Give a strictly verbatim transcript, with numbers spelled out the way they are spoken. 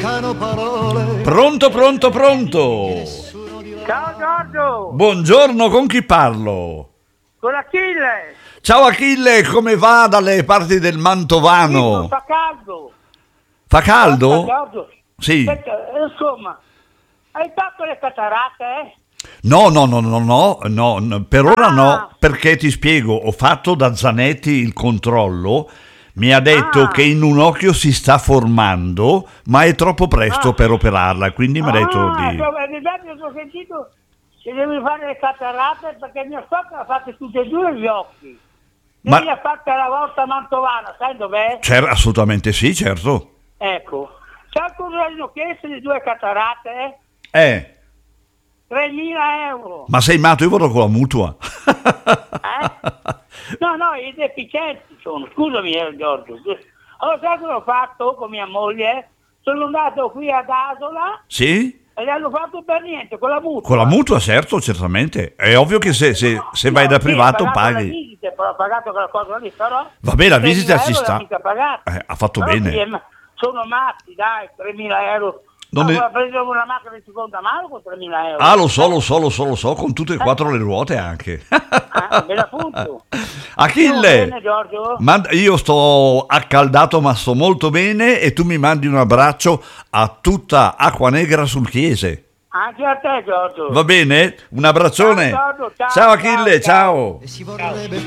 mancano parole. Pronto, pronto, pronto. Ciao Giorgio, Buongiorno, con chi parlo? con Achille. Ciao Achille, come va dalle parti del Mantovano? Fa caldo. Fa caldo? Giorgio. Sì. Aspetta, eh, insomma, hai fatto le cataratte, eh? No, no, no, no, no, no, no, per ora Ah. no, perché ti spiego, ho fatto da Zanetti il controllo, mi ha detto Ah. che in un occhio si sta formando, ma è troppo presto Ah. per operarla, quindi mi ha detto Ah, di... cioè, ad esempio ho sentito che devi fare le cataratte perché mia suocera ha fatto tutte e due gli occhi. Ma- Lei ha fatto la volta mantovana, sai dov'è? Cer- assolutamente sì, certo. Ecco. Sai cosa hanno chiesto le due cataratte? Eh, tremila euro. ma sei matto, io vado con la mutua. Eh? No, no, i deficienti sono, scusami eh, Giorgio. Allora sai cosa ho fatto con mia moglie? Sono andato qui ad Asola Sì? e gli hanno fatto per niente, con la mutua. Con la mutua, certo, certamente. È ovvio che se, se- se vai da Sì, privato ho pagato paghi. le visite, però ho pagato quella cosa lì, però... Vabbè, la visita tremila ci euro sta. l'ho mica pagata. Eh, ha fatto Però bene. sì, eh, ma sono matti, dai, tremila euro. Non No, è- ma preso una macchina di seconda mano con tremila euro. Ah, lo so, lo so, lo so, lo so, con tutte e quattro le ruote anche. Ah, me l'appunto. Achille, Bene, Giorgio? manda- io sto accaldato ma sto molto bene e tu mi mandi un abbraccio a tutta Acquanegra sul Chiese. Anche a te, Giorgio. Va bene? Un abbraccione. Ciao, Giorgio, ciao, Ciao Achille, ciao, ciao. E si vorrebbe